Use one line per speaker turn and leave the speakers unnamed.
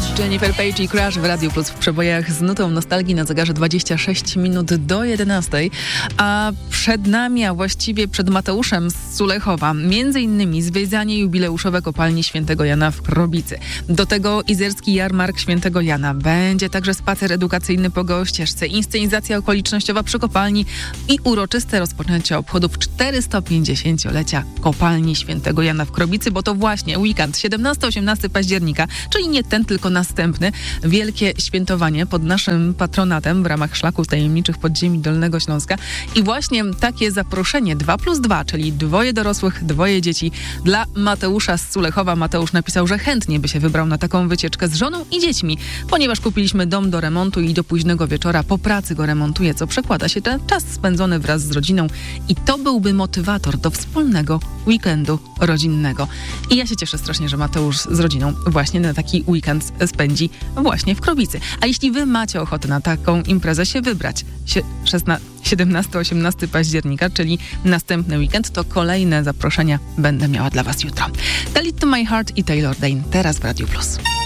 Jennifer Page i Crash w Radiu Plus w przebojach z nutą nostalgii na zegarze 26 minut do 11. A przed nami, a właściwie przed Mateuszem z Sulechowa, między innymi zwiedzanie jubileuszowe kopalni Świętego Jana w Krobicy. Do tego izerski jarmark Świętego Jana. Będzie także spacer edukacyjny po Gołościeżce, inscenizacja okolicznościowa przy kopalni i uroczyste rozpoczęcie obchodów 450-lecia kopalni Świętego Jana w Krobicy, bo to właśnie weekend 17-18 października, czyli nie ten, tylko następny, wielkie świętowanie pod naszym patronatem w ramach Szlaku Tajemniczych Podziemi Dolnego Śląska. I właśnie takie zaproszenie 2+2, czyli 2 dorosłych, 2 dzieci dla Mateusza z Sulechowa. Mateusz napisał, że chętnie by się wybrał na taką wycieczkę z żoną i dziećmi, ponieważ kupiliśmy dom do remontu i do późnego wieczora po pracy go remontuje, co przekłada się na czas spędzony wraz z rodziną i to byłby motywator do wspólnego weekendu rodzinnego. I ja się cieszę strasznie, że Mateusz z rodziną właśnie na taki weekend spędzi właśnie w Krobicy. A jeśli wy macie ochotę na taką imprezę się wybrać, 17-18 października, czyli następny weekend, to kolejne zaproszenia będę miała dla was jutro. Tell It To My Heart i Taylor Dayne teraz w Radiu Plus.